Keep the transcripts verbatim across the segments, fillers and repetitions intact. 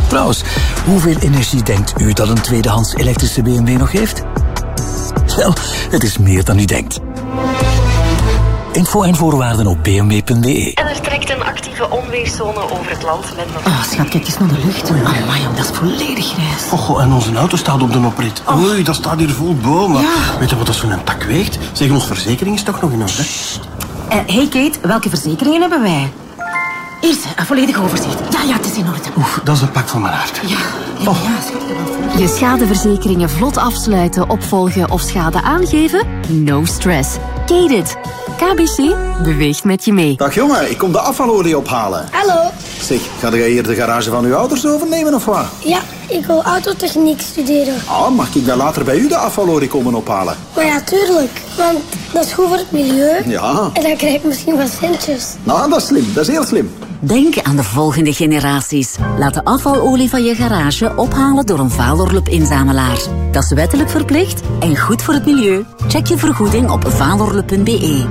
Trouwens, hoeveel energie denkt u dat een tweedehands elektrische B M W nog heeft? Wel, het is meer dan u denkt. Info en voorwaarden op b m w punt b e. En er trekt een actieve onweerszone over het land. Met nog... Oh, schat, kijk eens naar de lucht. Amai, dat is volledig grijs. Oh, en onze auto staat op de oprit. Oh. Oei, dat staat hier vol bomen. Ja. Weet je wat dat zo'n tak weegt? Zeg, onze verzekering is toch nog in orde? Uh, hey Kate, welke verzekeringen hebben wij? Eerst, een volledig overzicht. Ja, ja, het is in orde. Oef, dat is een pak van mijn hart. Ja, ja, Oh. ja, schat, ik heb wel. Je schadeverzekeringen vlot afsluiten, opvolgen of schade aangeven? No stress. Kate it. K B C beweegt met je mee. Dag jongen, ik kom de afvalolie ophalen. Hallo. Zeg, ga jij hier de garage van uw ouders overnemen of wat? Ja, ik wil autotechniek studeren. Ah, mag ik dan later bij u de afvalolie komen ophalen? Maar ja, tuurlijk. Want dat is goed voor het milieu. Ja. En dan krijg ik misschien wat centjes. Nou, dat is slim. Dat is heel slim. Denk aan de volgende generaties. Laat de afvalolie van je garage ophalen door een Valorlup-inzamelaar. Dat is wettelijk verplicht en goed voor het milieu. Check je vergoeding op valorlup punt b e.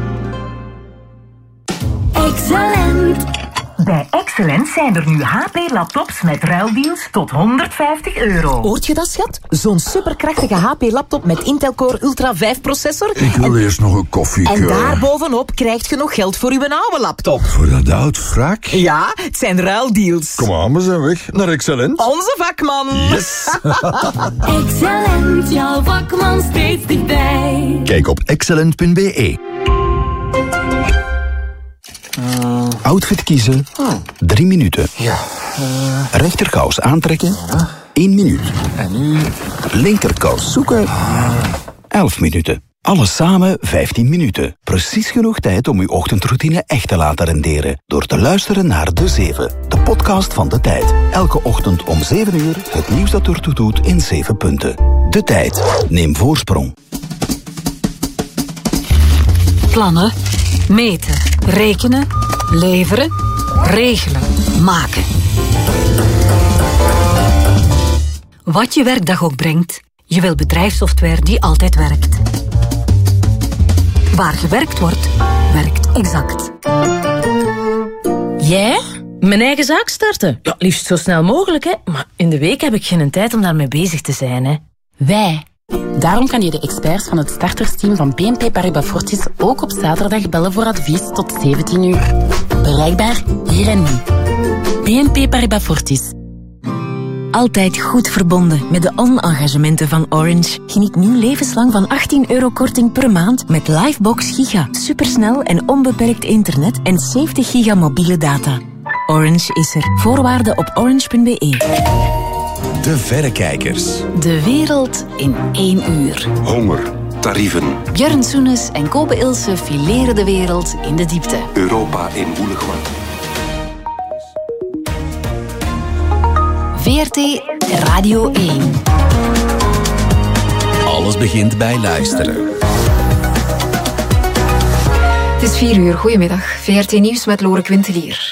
Excellent! Bij Excellent zijn er nu H P-laptops met ruildeals tot honderdvijftig euro. Hoort je dat, schat? Zo'n superkrachtige H P-laptop met Intel Core Ultra vijf processor. Ik wil en, eerst nog een koffie. En daarbovenop krijg je nog geld voor uw oude laptop. Voor dat oud wrak? Ja, het zijn ruildeals. Kom aan, we zijn weg naar Excellent. Onze vakman. Yes! Excellent, jouw vakman steeds dichtbij. Kijk op excellent punt b e. Uh, Outfit kiezen, oh. drie minuten. Ja. Uh, Rechterkous aantrekken, ja. één minuut. En nu? Linkerkous zoeken, uh. elf minuten. Alles samen vijftien minuten. Precies genoeg tijd om uw ochtendroutine echt te laten renderen. Door te luisteren naar De Zeven, de podcast van De Tijd. Elke ochtend om zeven uur het nieuws dat ertoe doet in zeven punten. De Tijd. Neem voorsprong. Plannen, meten, rekenen, leveren, regelen, maken. Wat je werkdag ook brengt, je wil bedrijfssoftware die altijd werkt. Waar gewerkt wordt, werkt Exact. Jij? Mijn eigen zaak starten? Ja, liefst zo snel mogelijk, hè. Maar in de week heb ik geen tijd om daarmee bezig te zijn, hè. Wij. Daarom kan je de experts van het startersteam van B N P Paribas Fortis ook op zaterdag bellen voor advies tot zeventien uur. Bereikbaar hier en nu. B N P Paribas Fortis. Altijd goed verbonden met de on-engagementen van Orange. Geniet nu levenslang van achttien euro korting per maand met Livebox Giga. Supersnel en onbeperkt internet en zeventig giga mobiele data. Orange is er. Voorwaarden op orange punt b e. De Verrekijkers. De wereld in één uur. Honger, tarieven. Björn Soenes en Kobe Ilse fileren de wereld in de diepte. Europa in woeligman. V R T Radio één. Alles begint bij luisteren. Het is vier uur. Goedemiddag. V R T Nieuws met Lore Quintelier.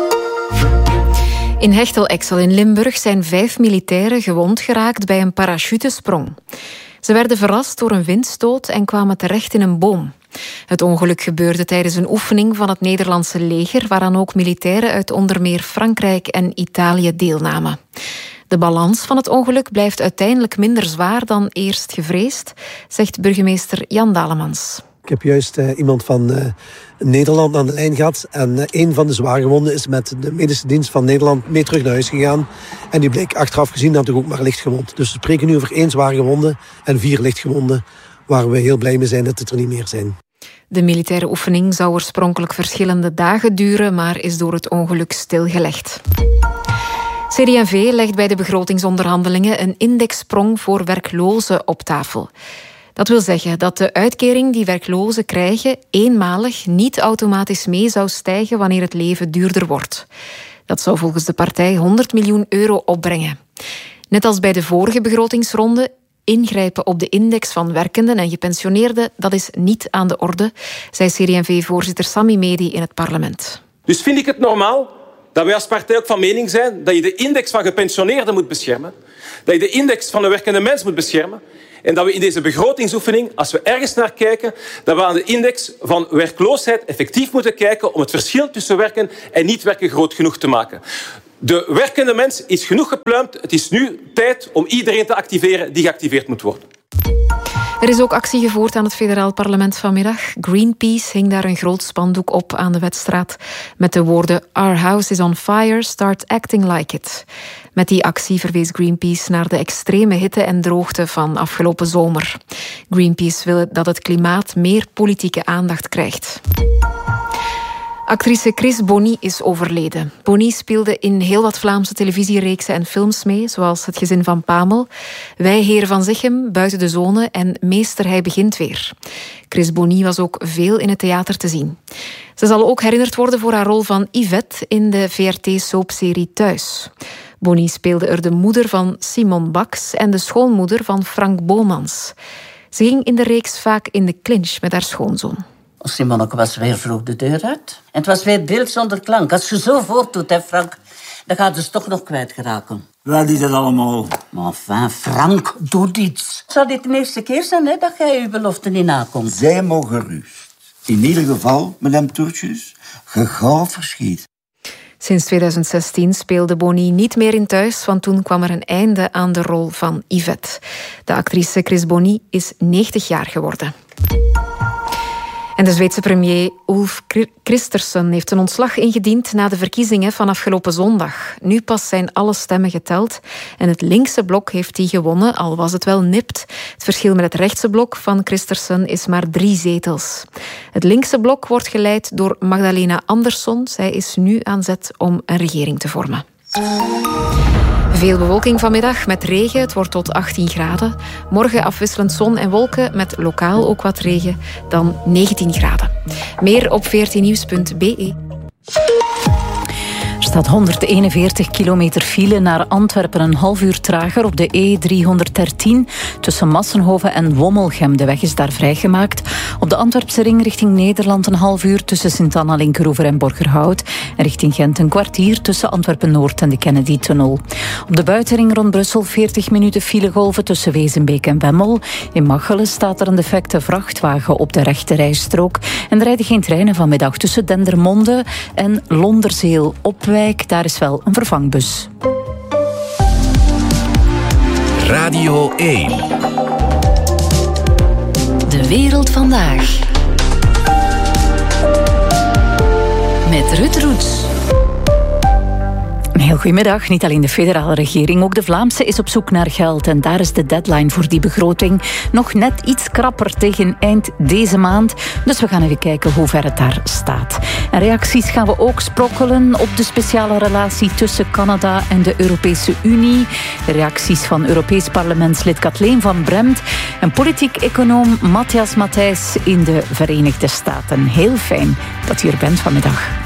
In Hechtel-Exel in Limburg zijn vijf militairen gewond geraakt bij een parachutesprong. Ze werden verrast door een windstoot en kwamen terecht in een boom. Het ongeluk gebeurde tijdens een oefening van het Nederlandse leger, waaraan ook militairen uit onder meer Frankrijk en Italië deelnamen. De balans van het ongeluk blijft uiteindelijk minder zwaar dan eerst gevreesd, zegt burgemeester Jan Dalemans. Ik heb juist uh, iemand van uh, Nederland aan de lijn gehad. En uh, een van de zwaargewonden is met de medische dienst van Nederland mee terug naar huis gegaan. En die bleek achteraf gezien natuurlijk ook maar lichtgewond. Dus we spreken nu over één zwaargewonde en vier lichtgewonden, waar we heel blij mee zijn dat het er niet meer zijn. De militaire oefening zou oorspronkelijk verschillende dagen duren, maar is door het ongeluk stilgelegd. C D en V legt bij de begrotingsonderhandelingen een indexsprong voor werklozen op tafel. Dat wil zeggen dat de uitkering die werklozen krijgen eenmalig niet automatisch mee zou stijgen wanneer het leven duurder wordt. Dat zou volgens de partij honderd miljoen euro opbrengen. Net als bij de vorige begrotingsronde, ingrijpen op de index van werkenden en gepensioneerden, dat is niet aan de orde, zei C D en V-voorzitter Sami Medi in het parlement. Dus vind ik het normaal dat wij als partij ook van mening zijn dat je de index van gepensioneerden moet beschermen, dat je de index van de werkende mens moet beschermen en dat we in deze begrotingsoefening, als we ergens naar kijken, dat we aan de index van werkloosheid effectief moeten kijken om het verschil tussen werken en niet werken groot genoeg te maken. De werkende mens is genoeg gepluimd. Het is nu tijd om iedereen te activeren die geactiveerd moet worden. Er is ook actie gevoerd aan het federaal parlement vanmiddag. Greenpeace hing daar een groot spandoek op aan de Wetstraat met de woorden Our house is on fire, start acting like it. Met die actie verwees Greenpeace naar de extreme hitte en droogte van afgelopen zomer. Greenpeace wil dat het klimaat meer politieke aandacht krijgt. Actrice Chris Bonny is overleden. Bonny speelde in heel wat Vlaamse televisiereeksen en films mee, zoals Het gezin van Pamel, Wij heren van Zichem, Buiten de zone en Meester hij begint weer. Chris Bonny was ook veel in het theater te zien. Ze zal ook herinnerd worden voor haar rol van Yvette in de V R T-soapserie Thuis. Bonny speelde er de moeder van Simon Baks en de schoonmoeder van Frank Bomans. Ze ging in de reeks vaak in de clinch met haar schoonzoon. Simonneke was weer vroeg de deur uit. En het was weer beeld zonder klank. Als je zo voortdoet, hè, Frank, dan gaat het toch nog kwijtgeraken. Wat is dat allemaal? Maar enfin, Frank, doe iets. Zou dit de eerste keer zijn, hè, dat jij je belofte niet nakomt? Zij mogen gerust. In ieder geval, madame Toertjes, je gaat verschiet. Sinds tweeduizend zestien speelde Bonny niet meer in Thuis, want toen kwam er een einde aan de rol van Yvette. De actrice Chris Bonny is negentig jaar geworden. En de Zweedse premier Ulf Kristersson heeft een ontslag ingediend na de verkiezingen van afgelopen zondag. Nu pas zijn alle stemmen geteld en het linkse blok heeft die gewonnen, al was het wel nipt. Het verschil met het rechtse blok van Kristersson is maar drie zetels. Het linkse blok wordt geleid door Magdalena Andersson. Zij is nu aan zet om een regering te vormen. Veel bewolking vanmiddag met regen. Het wordt tot achttien graden. Morgen afwisselend zon en wolken met lokaal ook wat regen. Dan negentien graden. Meer op veertien nieuws punt b e. Er staat honderdeenenveertig kilometer file naar Antwerpen, een half uur trager op de E driehonderddertien. Tussen Massenhoven en Wommelgem. De weg is daar vrijgemaakt. Op de Antwerpse ring richting Nederland een half uur tussen Sint-Anna, Linkeroever en Borgerhout. En richting Gent een kwartier tussen Antwerpen-Noord en de Kennedy-tunnel. Op de buitenring rond Brussel veertig minuten filegolven tussen Wezenbeek en Bemmel. In Machelen staat er een defecte vrachtwagen op de rechte rijstrook. En er rijden geen treinen vanmiddag tussen Dendermonde en Londerzeel op daar is wel een vervangbus. Radio één. De wereld vandaag. Met Ruud Roets. Een heel goedemiddag. Niet alleen de federale regering, ook de Vlaamse is op zoek naar geld. En daar is de deadline voor die begroting nog net iets krapper tegen eind deze maand. Dus we gaan even kijken hoe ver het daar staat. En reacties gaan we ook sprokkelen op de speciale relatie tussen Canada en de Europese Unie. Reacties van Europees parlementslid Kathleen van Bremt en politiek-econoom Matthias Matthijs in de Verenigde Staten. Heel fijn dat u er bent vanmiddag.